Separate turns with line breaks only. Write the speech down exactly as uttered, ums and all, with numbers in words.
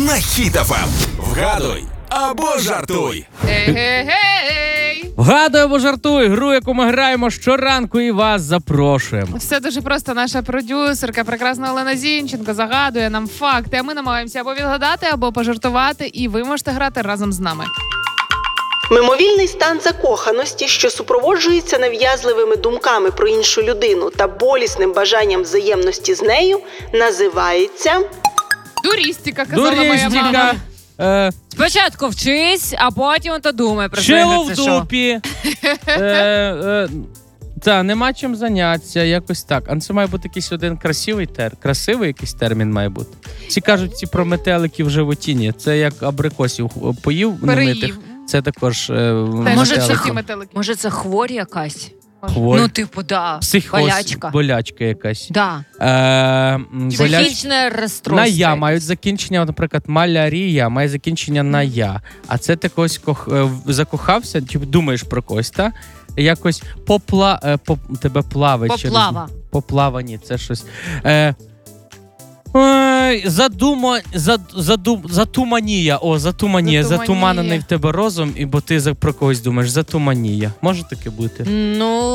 на Хіт еф ем. Вгадуй або жартуй.
Ей-гей-гей!
Вгадуй або жартуй, гру, яку ми граємо щоранку і вас запрошуємо.
Все дуже просто. Наша продюсерка, прекрасна Олена Зінченко, загадує нам факти, а ми намагаємося або відгадати, або пожартувати, і ви можете грати разом з нами.
Мимовільний стан закоханості, що супроводжується нав'язливими думками про іншу людину та болісним бажанням взаємності з нею, називається...
Дурістика, казала моя мама.
Дурістика. Е,
Спочатку вчись, а потім то думай про
Чило
це,
в
це що.
дупі. Е, е, Та, нема чим зайнятися, якось так. А це має бути якийсь один красивий тер, красивий якийсь термін має бути. Всі кажуть, ці про метелики в животіні. Це як абрикосів поїв
Переїв.
немитих. Це також е,
Теж
Може,
метелики.
це
ці метелики.
Може, це хворь якась?
Хворь.
Ну, типу, да.
Психоз,
Болячка.
болячка якась.
Да.
Е, м, боляч...
Психічне розстройство.
На я
якесь.
мають закінчення, от, наприклад, малярія має закінчення на я. А це ти когось кох... е, в- закохався, чи думаєш про когось, та? Якось попла... е, поп... тебе плавить. через-
Поплава.
Поплава, ні, це щось. Е... Ой, задума, зад, задум, затуманія. О, затуманія.
Затуманія.
Затуманений в тебе розум, і бо ти за про когось думаєш. Затуманія. Може таке бути?
Ну,